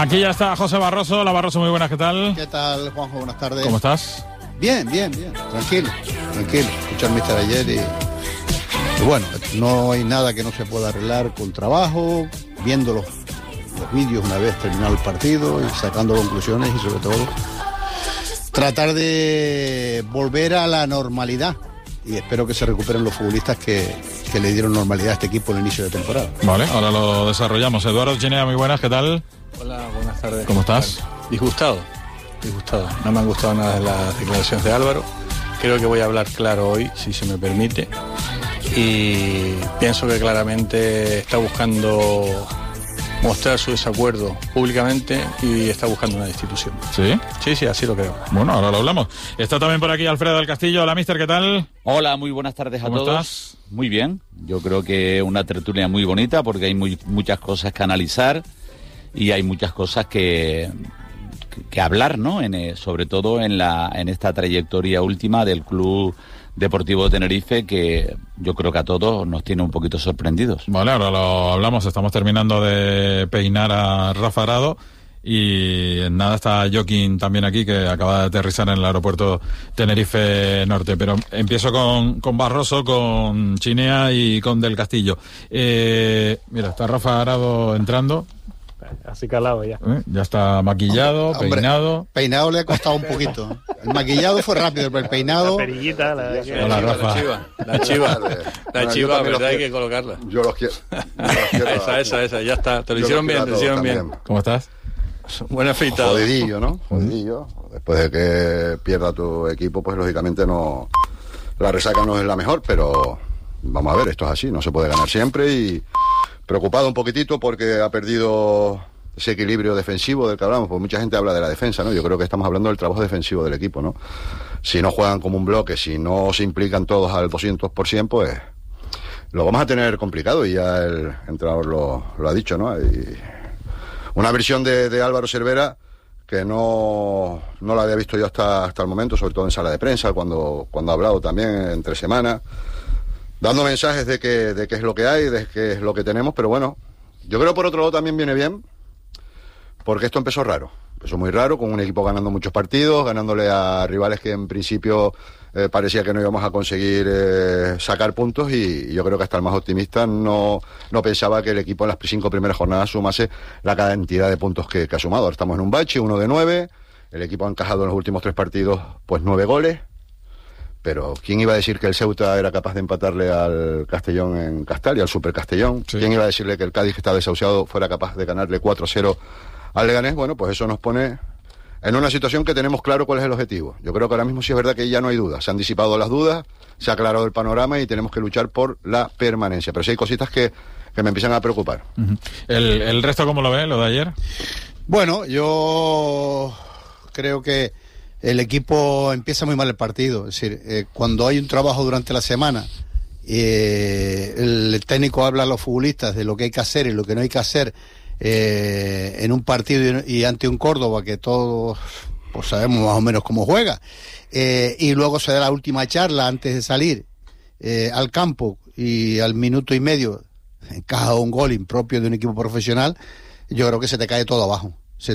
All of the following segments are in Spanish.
Aquí ya está José Barroso. Hola Barroso, muy buenas, ¿qué tal? ¿Qué tal, Juanjo? Buenas tardes. ¿Cómo estás? Bien. Tranquilo. Escuchar al míster ayer y bueno, no hay nada que no se pueda arreglar con trabajo, viendo los vídeos una vez terminado el partido y sacando conclusiones y sobre todo tratar de volver a la normalidad. Y espero que se recuperen los futbolistas que le dieron normalidad a este equipo en el inicio de temporada. Vale, ahora lo desarrollamos. Eduardo Chinea, muy buenas, ¿qué tal? Hola, buenas tardes. ¿Cómo estás? Disgustado. No me han gustado nada de las declaraciones de Álvaro. Creo que voy a hablar claro hoy, si se me permite. Y pienso que claramente está buscando mostrar su desacuerdo públicamente y está buscando una destitución. ¿Sí? Sí, así lo creo. Bueno, ahora lo hablamos. Está también por aquí Alfredo del Castillo. Hola, mister, ¿qué tal? Hola, muy buenas tardes a todos. ¿Cómo estás? Muy bien. Yo creo que una tertulia muy bonita porque hay muchas cosas que analizar y hay muchas cosas que hablar, ¿no? Sobre todo en esta trayectoria última del Club Deportivo Tenerife, que yo creo que a todos nos tiene un poquito sorprendidos. Vale, ahora lo hablamos. Estamos terminando de peinar a Rafa Arado y en nada está Joaquín también aquí, que acaba de aterrizar en el aeropuerto Tenerife Norte. Pero empiezo con Barroso, con Chinea y con Del Castillo. Mira, está Rafa Arado entrando. Así calado ya. Ya está maquillado, Hombre, peinado. Peinado le ha costado un poquito. El maquillado fue rápido, pero el peinado... La perillita, Hola, Rafa. La chiva, verdad, hay que colocarla. Yo los quiero. Esa, ya está. Te lo hicieron bien. ¿Cómo estás? Buena afeitado. Jodidillo, ¿no? Jodidillo. Después de que pierda tu equipo, pues lógicamente no... La resaca no es la mejor, pero vamos a ver, esto es así, no se puede ganar siempre y... Preocupado un poquitito porque ha perdido ese equilibrio defensivo del que hablamos, porque mucha gente habla de la defensa, ¿no? Yo creo que estamos hablando del trabajo defensivo del equipo, ¿no? Si no juegan como un bloque, si no se implican todos al 200%, pues lo vamos a tener complicado y ya el entrenador lo ha dicho, ¿no? Y una versión de Álvaro Cervera que no la había visto yo hasta el momento, sobre todo en sala de prensa, cuando ha hablado también entre semanas, dando mensajes de qué es lo que hay, de qué es lo que tenemos, pero bueno, yo creo por otro lado también viene bien, porque esto empezó muy raro, con un equipo ganando muchos partidos, ganándole a rivales que en principio parecía que no íbamos a conseguir sacar puntos, y yo creo que hasta el más optimista no pensaba que el equipo en las 5 primeras jornadas sumase la cantidad de puntos que ha sumado. Ahora estamos en un bache, 1 de 9, el equipo ha encajado en los últimos 3 partidos pues 9 goles, pero ¿quién iba a decir que el Ceuta era capaz de empatarle al Castellón en Castalia, al Super Castellón? Sí. ¿Quién iba a decirle que el Cádiz, que está desahuciado, fuera capaz de ganarle 4-0 al Leganés? Bueno, pues eso nos pone en una situación que tenemos claro cuál es el objetivo. Yo creo que ahora mismo sí es verdad que ya no hay dudas. Se han disipado las dudas, se ha aclarado el panorama y tenemos que luchar por la permanencia. Pero sí hay cositas que me empiezan a preocupar. Uh-huh. ¿El resto cómo lo ve, lo de ayer? Bueno, yo creo que el equipo empieza muy mal el partido. Es decir, cuando hay un trabajo durante la semana, el técnico habla a los futbolistas de lo que hay que hacer y lo que no hay que hacer en un partido y ante un Córdoba que todos pues sabemos más o menos cómo juega, y luego se da la última charla antes de salir al campo y al minuto y medio encaja un gol impropio de un equipo profesional. Yo creo que se te cae todo abajo.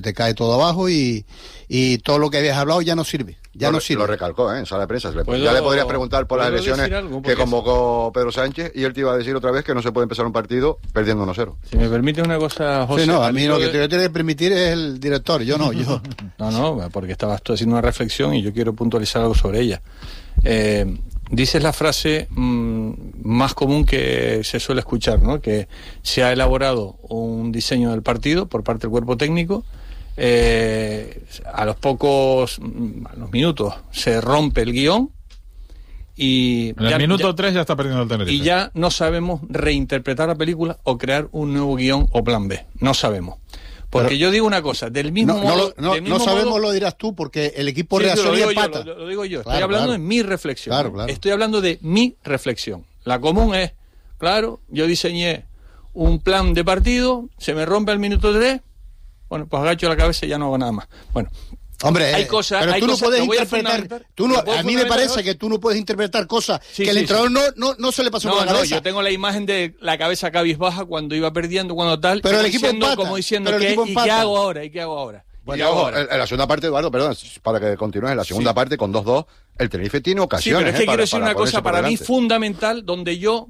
Y todo lo que habías hablado ya no sirve. Lo recalcó en sala de prensa. Ya le podrías preguntar por las lesiones que convocó Pedro Sánchez y él te iba a decir otra vez que no se puede empezar un partido perdiendo 1-0. Si me permite una cosa, José. Sí, no, a mí lo que te tiene que permitir es el director, yo no. No, porque estabas tú haciendo una reflexión y yo quiero puntualizar algo sobre ella. Dices la frase más común que se suele escuchar, ¿no? Que se ha elaborado un diseño del partido por parte del cuerpo técnico, a los minutos se rompe el guión y en el minuto 3 ya está perdiendo el Tenerife. Y ya no sabemos reinterpretar la película o crear un nuevo guión o plan B. No sabemos. Porque pero yo digo una cosa, del mismo modo... No sabemos, lo dirás tú, porque el equipo reacciona y empata. Lo digo yo, estoy hablando de mi reflexión. Claro. Estoy hablando de mi reflexión. La común es, claro, yo diseñé un plan de partido, se me rompe al minuto 3, bueno, pues agacho la cabeza y ya no hago nada más. Bueno, Hombre, hay cosas, pero hay tú no cosas, puedes lo voy a interpretar. fundamentar. A mí me parece que tú no puedes interpretar cosas que el entrenador no se le pasó por la cabeza. Yo tengo la imagen de la cabeza cabizbaja cuando iba perdiendo, cuando tal. Pero el equipo empata. Como diciendo, pero el equipo empata. ¿y qué hago ahora? ¿Y qué hago ahora? Bueno, ojo, en la segunda parte, Eduardo, perdón, para que continúes, en la segunda parte con 2-2, el Tenerife tiene ocasiones. Sí, pero es que quiero para decir una cosa para mí delante. fundamental, donde yo,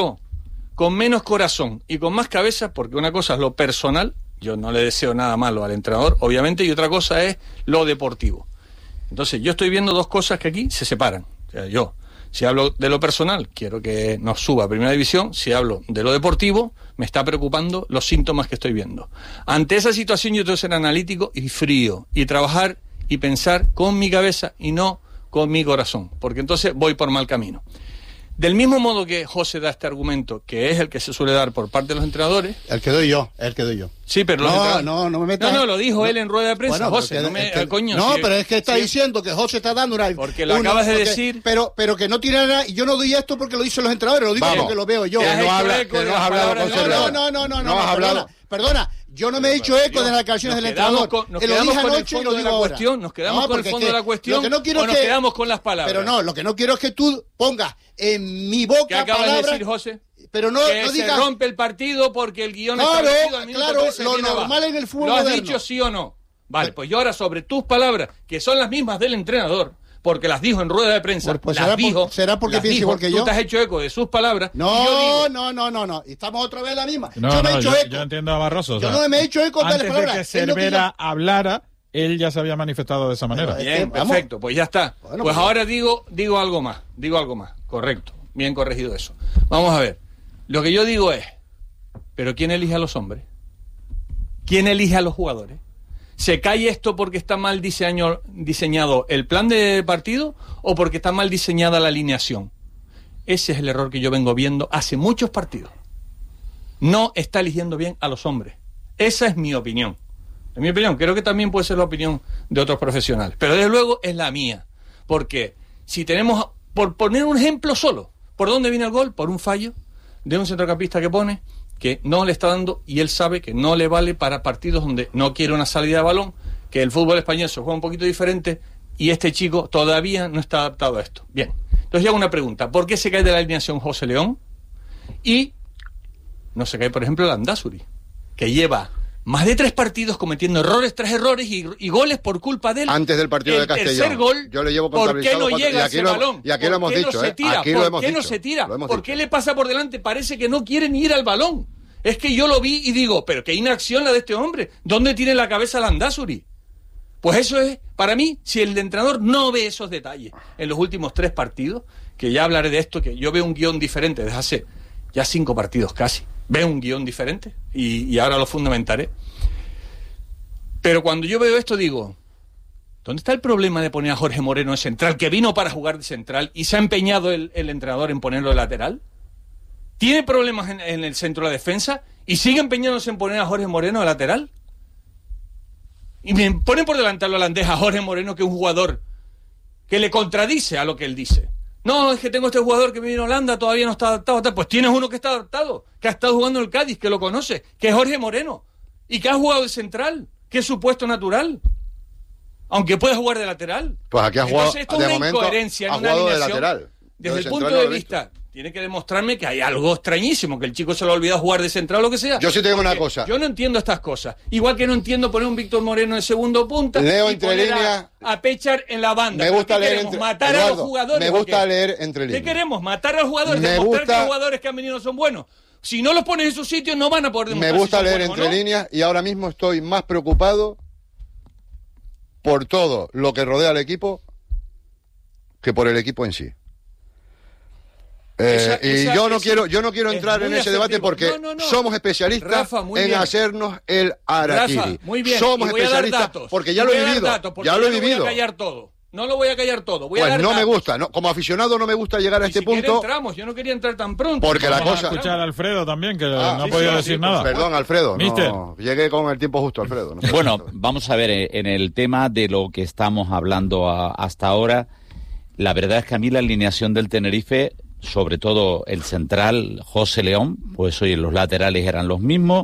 con menos corazón y con más cabeza, porque una cosa es lo personal, yo no le deseo nada malo al entrenador, obviamente, y otra cosa es lo deportivo. Entonces, yo estoy viendo dos cosas que aquí se separan. O sea, yo, si hablo de lo personal, quiero que nos suba a Primera División. Si hablo de lo deportivo, me está preocupando los síntomas que estoy viendo. Ante esa situación yo tengo que ser analítico y frío, y trabajar y pensar con mi cabeza y no con mi corazón, porque entonces voy por mal camino. Del mismo modo que José da este argumento, que es el que se suele dar por parte de los entrenadores... El que doy yo. Sí, pero no me metas... No, lo dijo él en rueda de prensa, bueno, José, coño... No, si, pero es que está si, diciendo que José está dando una... Porque lo acabas de decir... Pero que no tiene nada... Y yo no doy esto porque lo dicen los entrenadores, lo digo porque lo veo yo. Que no has hablado con Serrano. No, perdona. Yo no me he hecho eco de las declaraciones del entrenador. Nos quedamos con el fondo de la cuestión. Nos quedamos con el fondo de la cuestión. Nos quedamos con las palabras. Pero no, lo que no quiero es que tú pongas en mi boca ¿qué acabas palabras, de decir, José? Pero no que digas... se rompe el partido porque el guión claro, establecido al minuto 13 lo normal en el fútbol ¿Lo has moderno. dicho sí o no? Vale, pues yo ahora sobre tus palabras, que son las mismas del entrenador, porque las dijo en rueda de prensa, pues será porque piensa igual que yo. Tú te has hecho eco de sus palabras. No. Estamos otra vez en la misma. Yo entiendo a Barroso. Yo no me he hecho eco de las palabras. Antes de que Cervera hablara, él ya se había manifestado de esa manera. Bien, perfecto, pues ya está. Bueno, pues ahora digo algo más. Correcto, bien corregido eso. Vamos a ver. Lo que yo digo es, ¿pero quién elige a los hombres? ¿Quién elige a los jugadores? ¿Se cae esto porque está mal diseñado el plan de partido o porque está mal diseñada la alineación? Ese es el error que yo vengo viendo hace muchos partidos. No está eligiendo bien a los hombres. Esa es mi opinión. Es mi opinión. Creo que también puede ser la opinión de otros profesionales. Pero desde luego es la mía. Porque si tenemos, por poner un ejemplo solo, ¿por dónde viene el gol? Por un fallo de un centrocampista que pone que no le está dando, y él sabe que no le vale para partidos donde no quiere una salida de balón, que el fútbol español se juega un poquito diferente y este chico todavía no está adaptado a esto. Bien, entonces yo hago una pregunta: ¿por qué se cae de la alineación José León y no se cae, por ejemplo, Landázuri, que lleva más de 3 partidos cometiendo errores tras errores y goles por culpa de él? Antes del partido de Castellón. El tercer gol, yo le llevo ¿por qué no llega ese balón? Y aquí lo hemos dicho, ¿Por qué no se tira? ¿Por ¿Por qué le pasa por delante? Parece que no quiere ni ir al balón. Es que yo lo vi y digo, pero qué inacción la de este hombre. ¿Dónde tiene la cabeza Landázuri? Pues eso es, para mí, si el entrenador no ve esos detalles en los últimos 3 partidos, que ya hablaré de esto, que yo veo un guión diferente desde hace ya 5 partidos casi. Veo un guión diferente y ahora lo fundamentaré. Pero cuando yo veo esto digo, ¿dónde está el problema de poner a Jorge Moreno de central, que vino para jugar de central y se ha empeñado el entrenador en ponerlo de lateral? ¿Tiene problemas en el centro de la defensa y sigue empeñándose en poner a Jorge Moreno de lateral? Y me ponen por delante a la holandesa a Jorge Moreno, que es un jugador que le contradice a lo que él dice. No, es que tengo este jugador que viene a Holanda, todavía no está adaptado. Pues tienes uno que está adaptado, que ha estado jugando en el Cádiz, que lo conoce, que es Jorge Moreno, y que ha jugado de central, que es su puesto natural, aunque puede jugar de lateral. Pues aquí ha jugado. Entonces, esto es una incoherencia en una alineación. De lateral. Desde el punto de vista, tiene que demostrarme que hay algo extrañísimo, que el chico se lo ha olvidado jugar de central o lo que sea. Yo sí tengo una cosa. Yo no entiendo estas cosas. Igual que no entiendo poner un Víctor Moreno en segundo punta Leo y entre poner líneas a Pechar en la banda. Me gusta leer entre matar Eduardo, a los jugadores. Me gusta leer entre líneas. ¿Qué queremos? Matar a los jugadores, demostrar que los jugadores que han venido no son buenos. Si no los pones en su sitio no van a poder demostrar. Me gusta si son leer buenos, entre ¿no? líneas, y ahora mismo estoy más preocupado por todo lo que rodea al equipo que por el equipo en sí. Yo no quiero entrar en ese debate porque somos especialistas, Rafa, en hacernos el harakiri. Rafa, muy bien. Somos especialistas porque ya lo he vivido. Ya lo he vivido. No voy a callar todo. No lo voy a callar todo. Voy pues a dar no datos. me gusta. No, como aficionado no me gusta llegar a este punto. Entramos. Yo no quería entrar tan pronto. Porque la cosa. Vamos a escuchar a Alfredo también, que no ha podido decir nada. Perdón, Alfredo. Mister. No, llegué con el tiempo justo, Alfredo. No bueno, vamos a ver, en el tema de lo que estamos hablando hasta ahora, la verdad es que a mí la alineación del Tenerife, sobre todo el central, José León, pues oye, los laterales eran los mismos,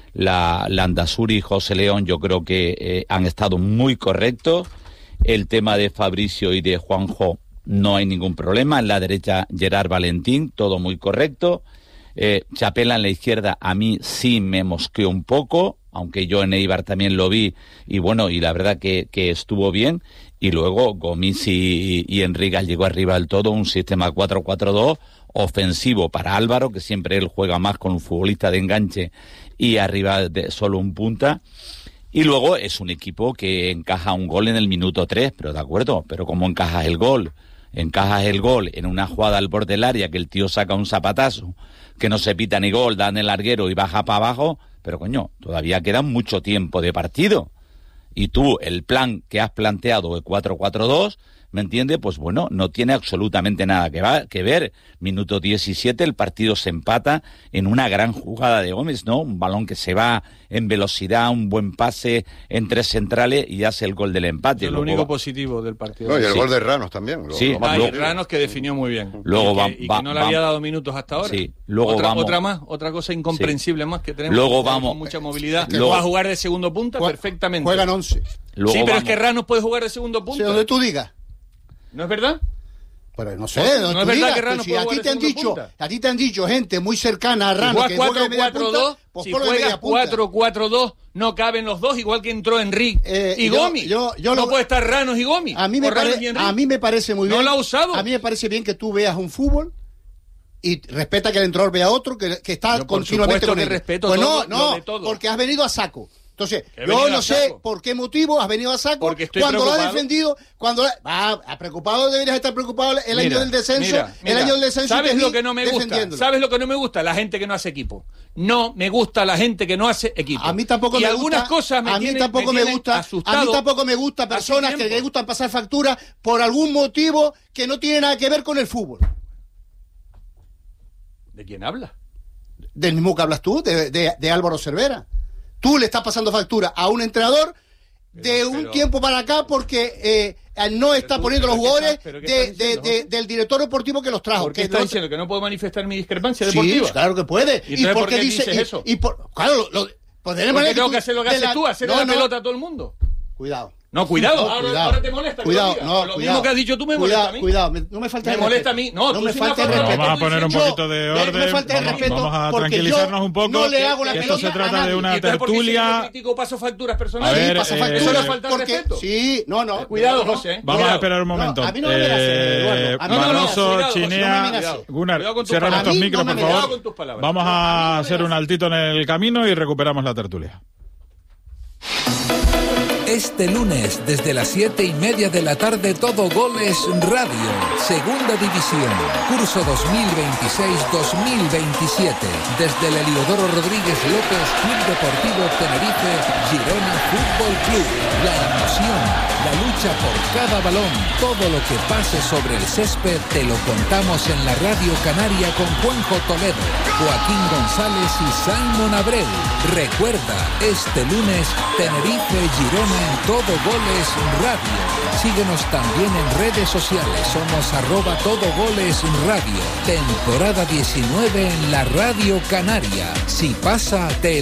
Landázuri y José León, yo creo que han estado muy correctos. El tema de Fabricio y de Juanjo, no hay ningún problema. En la derecha, Gerard Valentín, todo muy correcto. Chapela en la izquierda, a mí sí me mosqueó un poco, aunque yo en Eibar también lo vi, y bueno, y la verdad que estuvo bien. Y luego Gomis y Enrique llegó arriba del todo, un sistema 4-4-2 ofensivo para Álvaro, que siempre él juega más con un futbolista de enganche y arriba de solo un punta. Y luego es un equipo que encaja un gol en el minuto 3, pero de acuerdo, pero ¿cómo encajas el gol? Encajas el gol en una jugada al borde del área, que el tío saca un zapatazo, que no se pita ni gol, da en el larguero y baja para abajo, pero coño, todavía queda mucho tiempo de partido. Y tú, el plan que has planteado de 4-4-2, ¿me entiendes? Pues bueno, no tiene absolutamente nada que ver. Minuto 17, el partido se empata en una gran jugada de Gómez, ¿no? Un balón que se va en velocidad, un buen pase en 3 centrales y hace el gol del empate. Es lo único positivo del partido. No, y el gol de Ranos también. Sí, Ranos que definió muy bien. Luego y que no le había dado minutos hasta ahora. Sí, luego otra cosa incomprensible más que tenemos. Luego vamos. Con mucha movilidad. Que va a jugar de segundo punta perfectamente. Juegan 11. Luego sí, pero vamos. es que Ranos puede jugar de segundo punta. Donde tú digas. ¿No es verdad? Pero no sé, no es verdad que Rano si puede a ti jugar te han de dicho, punta. a ti te han dicho gente muy cercana a Rano Si que juega de media 4-4-2, punta, pues si ponlo de media juegas punta. 4-4-2, no caben los dos, igual que entró Enrique y Gomis. No puede estar Ranos y Gomis. A mí me parece muy bien. ¿No lo ha usado? A mí me parece bien que tú veas un fútbol y respeta que el entrenador vea otro que está continuamente con el él. respeto pues todo, porque has venido a saco. Entonces, yo no sé por qué motivo has venido a saco cuando lo has defendido, preocupado deberías estar preocupado el año del descenso, el año del descenso. ¿Sabes lo que no me gusta? ¿Sabes lo que no me gusta? La gente que no hace equipo. No me gusta la gente que no hace equipo. A mí tampoco me gusta. Algunas cosas a mí tampoco me gusta. A mí tampoco me gusta personas que les gustan pasar factura por algún motivo que no tiene nada que ver con el fútbol. ¿De quién hablas? Del mismo que hablas tú, de Álvaro Cervera. Tú le estás pasando factura a un entrenador un tiempo para acá porque no está poniendo los jugadores del director deportivo que los trajo. ¿Por qué está diciendo que no puedo manifestar mi discrepancia deportiva? Sí, claro que puede. ¿Y por qué dices eso? Claro, ¿Por qué tengo que hacer lo que haces tú? Hacerle la pelota a todo el mundo. Cuidado. No, cuidado. Ahora te molesta. Cuidado, lo mismo que has dicho tú me molesta a mí. Cuidado, no me falta el respeto. Me molesta a mí. No me falta el respeto. Vamos a poner un poquito de orden. Vamos a tranquilizarnos un poco. No le hago la esto se trata de una tertulia. ¿Por qué yo paso facturas personales? A ver, pasa facturas. ¿Eso no falta el respeto? Sí, no. Cuidado, José. Vamos a esperar un momento. A mí no me Eduardo. Manoso, Chinea, Gunnar, cierran estos micros, por favor. Vamos a hacer un altito en el camino y recuperamos la tertulia. Este lunes, desde las 7:30 de la tarde, Todo Goles Radio, Segunda División, curso 2026-2027, desde el Heliodoro Rodríguez López, Club Deportivo Tenerife, Girona Fútbol Club. La emoción, la lucha por cada balón, todo lo que pase sobre el césped, te lo contamos en la Radio Canaria con Juanjo Toledo, Joaquín González y Simon Abreu. Recuerda, este lunes, Tenerife-Girona en Todo Goles Radio. Síguenos también en redes sociales. Somos @TodoGolesRadio. Temporada 19 en la Radio Canaria. Si pasa, te